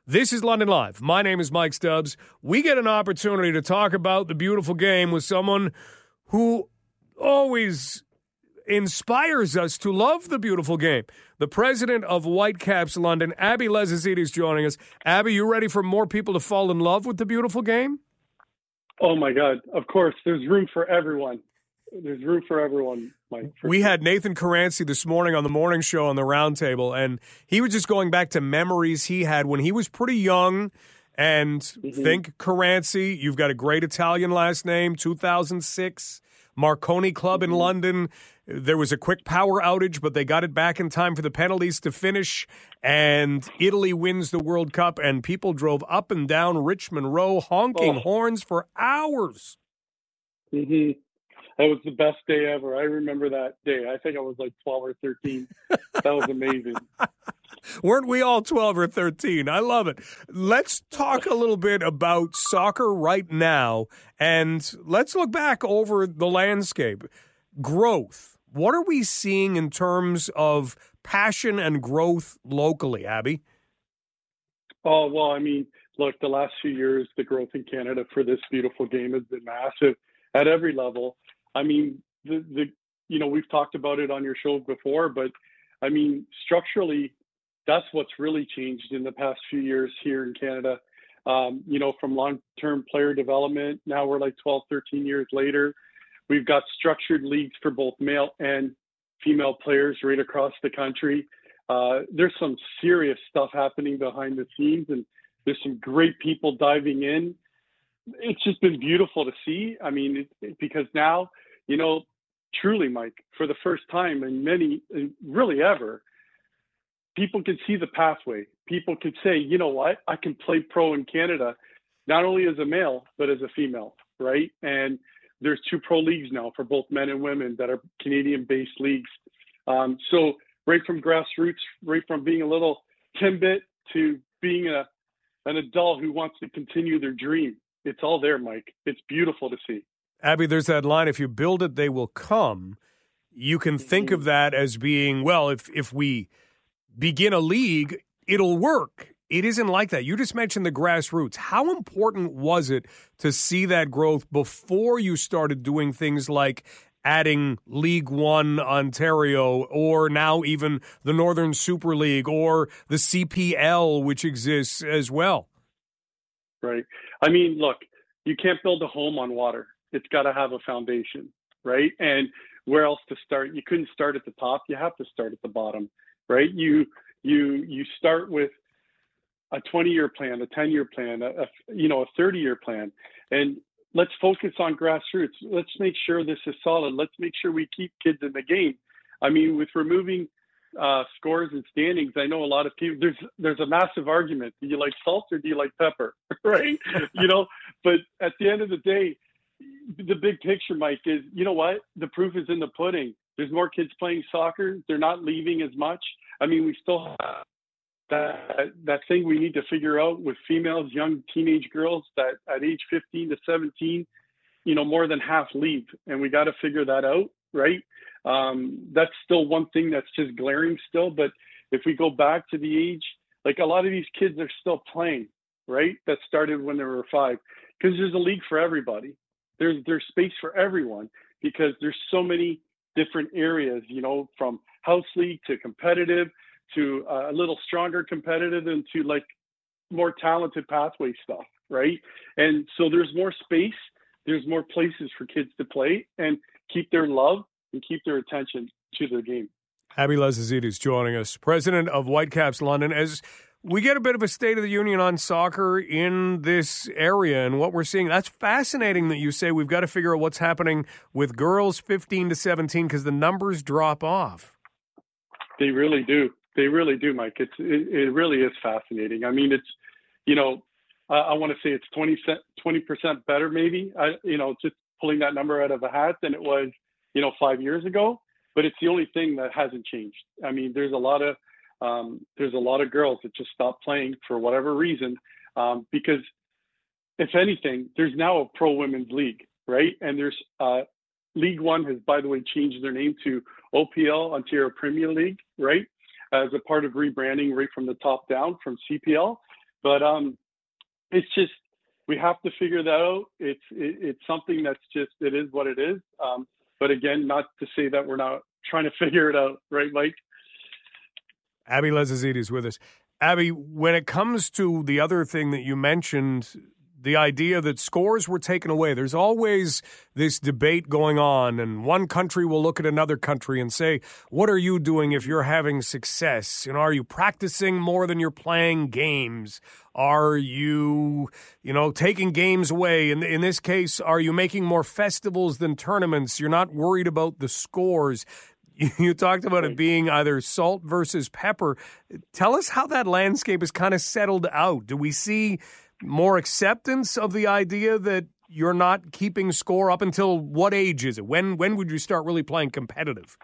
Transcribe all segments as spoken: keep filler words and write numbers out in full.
This is London Live. My name is Mike Stubbs. We get an opportunity to talk about the beautiful game with someone who always inspires us to love the beautiful game. The president of Whitecaps London, Abby Lezizit, is joining us. Abby, you ready for more people to fall in love with the beautiful game? Oh, my God. Of course. There's room for everyone. There's room for everyone, Mike. For we sure. had Nathan Caranci this morning on the morning show on the roundtable, and he was just going back to memories he had when he was pretty young. And mm-hmm. think Caranci, you've got a great Italian last name, two thousand six, Marconi Club mm-hmm. in London. There was a quick power outage, but they got it back in time for the penalties to finish, and Italy wins the World Cup, and people drove up and down Richmond Row honking oh. horns for hours. Mm-hmm. That was the best day ever. I remember that day. I think I was like twelve or thirteen. That was amazing. Weren't we all twelve or thirteen? I love it. Let's talk a little bit about soccer right now, and let's look back over the landscape. Growth. What are we seeing in terms of passion and growth locally, Abby? Oh, well, I mean, look, the last few years, the growth in Canada for this beautiful game has been massive at every level. I mean, the, the you know, we've talked about it on your show before, but I mean, structurally, that's what's really changed in the past few years here in Canada. Um, you know, from long-term player development, now we're like twelve, thirteen years later. We've got structured leagues for both male and female players right across the country. Uh, there's some serious stuff happening behind the scenes, and there's some great people diving in. It's just been beautiful to see. I mean, it, it, because now, you know, truly, Mike, for the first time in many, really ever, people can see the pathway. People could say, you know what, I can play pro in Canada, not only as a male, but as a female, right? And there's two pro leagues now for both men and women that are Canadian-based leagues. Um, so right from grassroots, right from being a little Timbit to being a an adult who wants to continue their dream. It's all there, Mike. It's beautiful to see. Abby, there's that line, if you build it, they will come. You can think of that as being, well, if if we begin a league, it'll work. It isn't like that. You just mentioned the grassroots. How important was it to see that growth before you started doing things like adding League One Ontario, or now even the Northern Super League, or the C P L, which exists as well? Right. I mean, look, you can't build a home on water. It's got to have a foundation, right? And where else to start? You couldn't start at the top. You have to start at the bottom, right? You you you start with a twenty-year plan, a ten-year plan, a, a you know a thirty-year plan, and let's focus on grassroots. Let's make sure this is solid. Let's make sure we keep kids in the game. I mean, with removing uh, scores and standings, I know a lot of people, there's there's a massive argument. Do you like salt or do you like pepper, right? you know, but at the end of the day, the big picture, Mike, is, you know what? The proof is in the pudding. There's more kids playing soccer. They're not leaving as much. I mean, we still have that that thing we need to figure out with females, young teenage girls, that at age fifteen to seventeen, you know, more than half leave, and we got to figure that out, right? Um, that's still one thing that's just glaring still. But if we go back to the age, like a lot of these kids are still playing, right? That started when they were five, because there's a league for everybody. There's there's space for everyone, because there's so many different areas, you know, from house league to competitive, to uh, a little stronger competitive, and to like more talented pathway stuff, right? And so there's more space, there's more places for kids to play and keep their love and keep their attention to the game. Abby Lezizit is joining us, president of Whitecaps London. As we get a bit of a State of the Union on soccer in this area and what we're seeing, that's fascinating that you say we've got to figure out what's happening with girls fifteen to seventeen, because the numbers drop off. They really do. They really do, Mike. It's it, it really is fascinating. I mean, it's, you know, uh, I want to say it's twenty percent better, maybe. I, you know, just pulling that number out of a hat than it was, you know, five years ago. But it's the only thing that hasn't changed. I mean, there's a lot of um, there's a lot of girls that just stop playing for whatever reason, um, because if anything, there's now a pro women's league, right? And there's uh, League One has, by the way, changed their name to O P L, Ontario Premier League, right? As a part of rebranding right from the top down from C P L. But um, it's just, we have to figure that out. It's it, it's something that's just, it is what it is. Um, but again, not to say that we're not trying to figure it out, right, Mike? Abby Lezazidis with us. Abby, when it comes to the other thing that you mentioned, the idea that scores were taken away, there's always this debate going on, and one country will look at another country and say, what are you doing if you're having success? You know, are you practicing more than you're playing games? Are you, you know, taking games away? In, in this case, are you making more festivals than tournaments? You're not worried about the scores. You talked about it being either salt versus pepper. Tell us how that landscape is kind of settled out. Do we see more acceptance of the idea that you're not keeping score? Up until what age is it? When when would you start really playing competitive?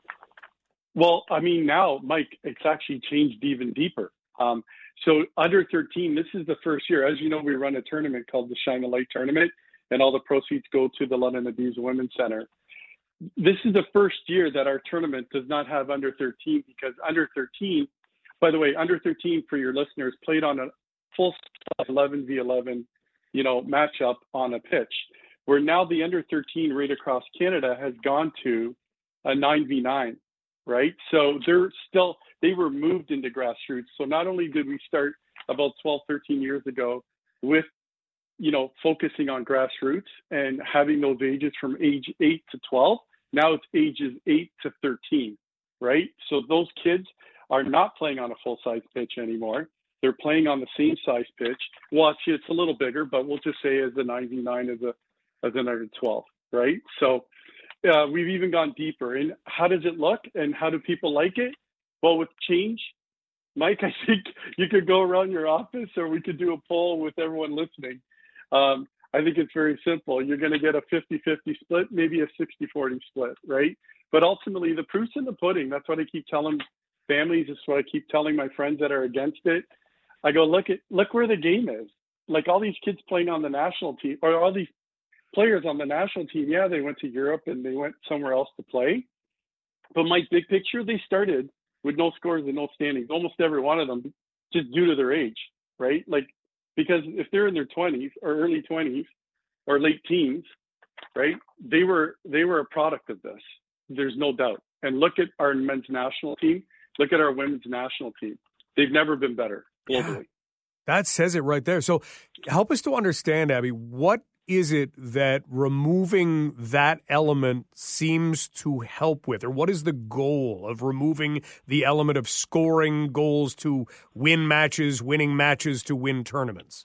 Well, I mean, now, Mike, it's actually changed even deeper. Um, so under thirteen, this is the first year. As you know, we run a tournament called the Shine a Light Tournament, and all the proceeds go to the London Abuse Women's Center. This is the first year that our tournament does not have under thirteen, because under thirteen, by the way, under thirteen, for your listeners, played on a full eleven v eleven, you know, matchup on a pitch, where now the under thirteen right across Canada has gone to a nine v nine, right? So they're still, they were moved into grassroots. So not only did we start about twelve, thirteen years ago with, you know, focusing on grassroots and having those ages from age eight to twelve, now it's ages eight to thirteen, right? So those kids are not playing on a full-size pitch anymore. They're playing on the same size pitch. Well, actually, it's a little bigger, but we'll just say as a nine v nine as a as an under twelve, right? So uh, we've even gone deeper. And how does it look, and how do people like it? Well, with change, Mike, I think you could go around your office, or we could do a poll with everyone listening. Um, I think it's very simple. You're going to get a fifty-fifty split, maybe a sixty forty split, right? But ultimately, the proof's in the pudding. That's what I keep telling families. It's what I keep telling my friends that are against it. I go, look at look where the game is. Like all these kids playing on the national team, or all these players on the national team, yeah, they went to Europe and they went somewhere else to play. But my big picture, they started with no scores and no standings, almost every one of them, just due to their age, right? Like, because if they're in their twenties or early twenties or late teens, right, they were they were a product of this. There's no doubt. And look at our men's national team. Look at our women's national team. They've never been better globally. Yeah, that says it right there. So help us to understand, Abby, what is it that removing that element seems to help with? Or what is the goal of removing the element of scoring goals to win matches, winning matches to win tournaments?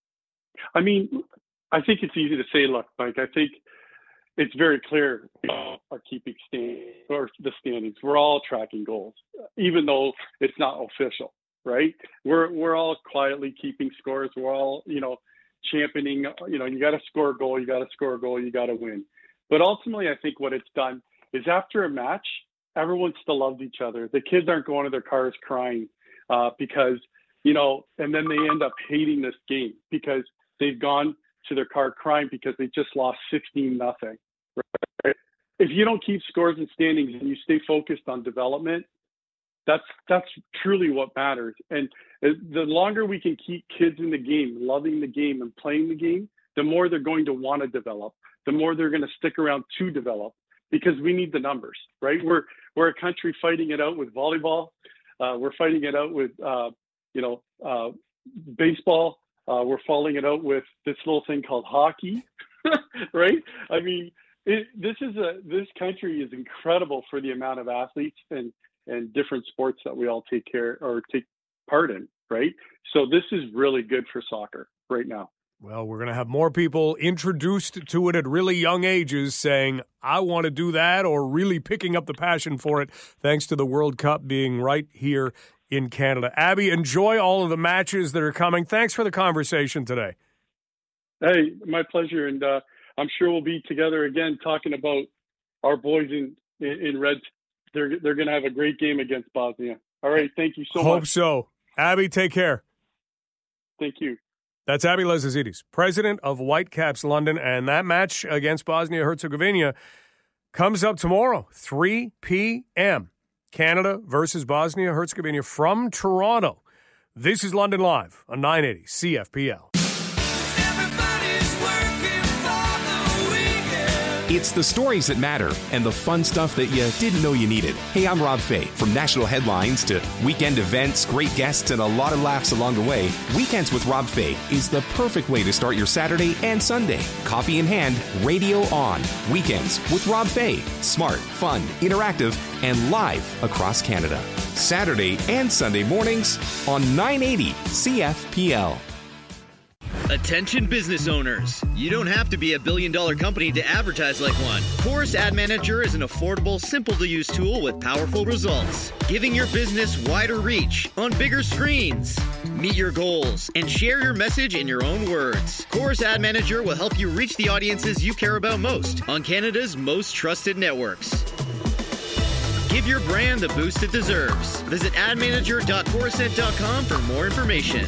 I mean, I think it's easy to say, look, Mike, I think it's very clear we all are keeping standings, or the standings. We're all tracking goals, even though it's not official, right? We're we're all quietly keeping scores. We're all, you know, championing, you know, you got to score a goal, you got to score a goal, you got to win. But ultimately, I think what it's done is after a match, everyone still loves each other. The kids aren't going to their cars crying uh, because, you know, and then they end up hating this game because they've gone to their car crying because they just lost sixteen nothing. Right? If you don't keep scores and standings and you stay focused on development, that's that's truly what matters. And the longer we can keep kids in the game, loving the game and playing the game, the more they're going to want to develop, the more they're going to stick around to develop, because we need the numbers, right? We're we're a country fighting it out with volleyball. Uh, we're fighting it out with, uh, you know, uh, baseball. Uh, we're following it out with this little thing called hockey, right? I mean, it, this is a this country is incredible for the amount of athletes and and different sports that we all take care or take part in, right? So this is really good for soccer right now. Well, we're going to have more people introduced to it at really young ages saying, I want to do that, or really picking up the passion for it, thanks to the World Cup being right here in Canada. Abby, enjoy all of the matches that are coming. Thanks for the conversation today. Hey, my pleasure. And uh, I'm sure we'll be together again talking about our boys in, in, in red. They're, they're going to have a great game against Bosnia. All right. Thank you so Hope much. Hope so. Abby, take care. Thank you. That's Abby Lezazidis, president of Whitecaps London, and that match against Bosnia-Herzegovina comes up tomorrow, three p.m. Canada versus Bosnia-Herzegovina from Toronto. This is London Live on nine eighty C F P L. It's the stories that matter and the fun stuff that you didn't know you needed. Hey, I'm Rob Fay. From national headlines to weekend events, great guests, and a lot of laughs along the way, Weekends with Rob Fay is the perfect way to start your Saturday and Sunday. Coffee in hand, radio on. Weekends with Rob Fay. Smart, fun, interactive, and live across Canada. Saturday and Sunday mornings on nine eighty C F P L. Attention business owners. You don't have to be a billion dollar company to advertise like one. Chorus Ad Manager is an affordable, simple to use tool with powerful results, giving your business wider reach on bigger screens. Meet your goals and share your message in your own words. Chorus Ad Manager will help you reach the audiences you care about most on Canada's most trusted networks. Give your brand the boost it deserves. Visit ad manager dot corusent dot com for more information.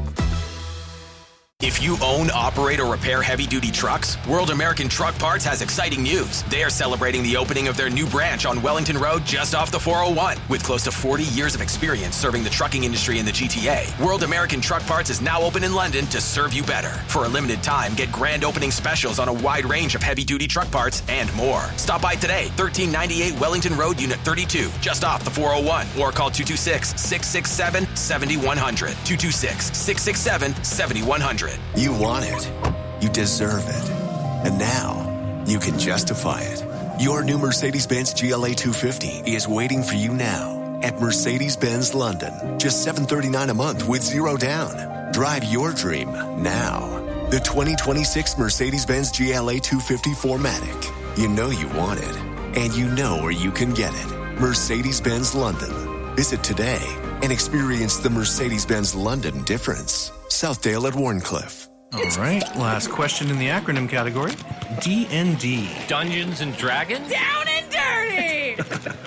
If you own, operate, or repair heavy-duty trucks, World American Truck Parts has exciting news. They are celebrating the opening of their new branch on Wellington Road just off the four oh one. With close to forty years of experience serving the trucking industry in the G T A, World American Truck Parts is now open in London to serve you better. For a limited time, get grand opening specials on a wide range of heavy-duty truck parts and more. Stop by today, thirteen ninety-eight Wellington Road, Unit thirty-two, just off the four oh one, or call two two six, six six seven, seven one zero zero, two two six, six six seven, seven one zero zero. You want it. You deserve it. And now, you can justify it. Your new Mercedes-Benz G L A two fifty is waiting for you now at Mercedes-Benz London. Just seven hundred thirty-nine dollars a month with zero down. Drive your dream now. The twenty twenty-six Mercedes-Benz G L A two fifty four matic. You know you want it. And you know where you can get it. Mercedes-Benz London. Visit today and experience the Mercedes-Benz London difference. Southdale at Warncliffe. All right, last question in the acronym category. D and D. Dungeons and Dragons? Down and dirty!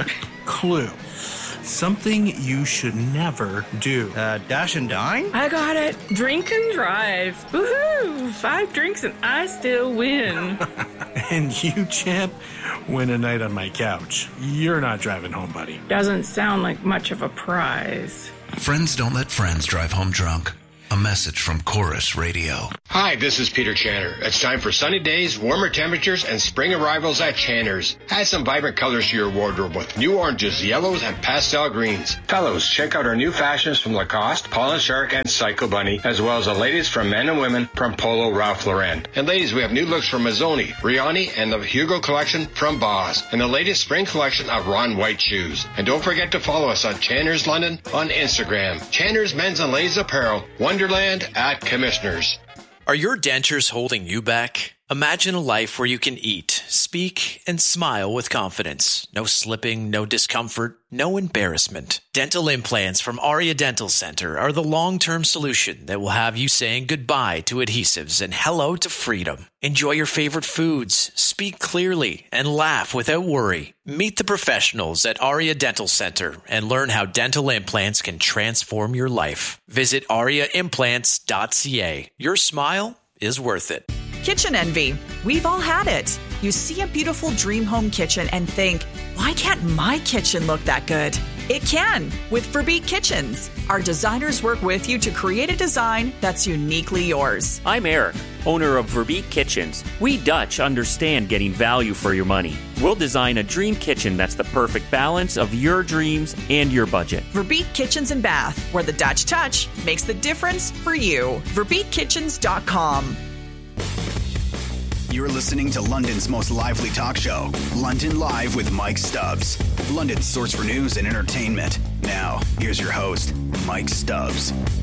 Clue. Something you should never do. Uh, dash and dine? I got it. Drink and drive. Woohoo! Five drinks and I still win. And you, champ, win a night on my couch. You're not driving home, buddy. Doesn't sound like much of a prize. Friends don't let friends drive home drunk. A message from Chorus Radio. Hi, this is Peter Channer. It's time for sunny days, warmer temperatures, and spring arrivals at Channer's. Add some vibrant colors to your wardrobe with new oranges, yellows, and pastel greens. Fellows, check out our new fashions from Lacoste, Paul and Shark, and Psycho Bunny, as well as the latest from men and women from Polo Ralph Lauren. And ladies, we have new looks from Mazzoni, Riani, and the Hugo collection from Boss, and the latest spring collection of Ron White shoes. And don't forget to follow us on Channer's London on Instagram. Channer's Men's and Ladies Apparel, Wonderland at Commissioners. Are your dentures holding you back? Imagine a life where you can eat, speak, and smile with confidence. No slipping, no discomfort, no embarrassment. Dental implants from Aria Dental Center are the long-term solution that will have you saying goodbye to adhesives and hello to freedom. Enjoy your favorite foods, speak clearly, and laugh without worry. Meet the professionals at Aria Dental Center and learn how dental implants can transform your life. Visit aria implants dot c a. Your smile is worth it. Kitchen envy. We've all had it. You see a beautiful dream home kitchen and think, why can't my kitchen look that good? It can with Verbeek Kitchens. Our designers work with you to create a design that's uniquely yours. I'm Eric, owner of Verbeek Kitchens. We Dutch understand getting value for your money. We'll design a dream kitchen that's the perfect balance of your dreams and your budget. Verbeek Kitchens and Bath, where the Dutch touch makes the difference for you. verbeek kitchens dot com. You're listening to London's most lively talk show, London Live with Mike Stubbs. London's source for news and entertainment. Now, here's your host, Mike Stubbs.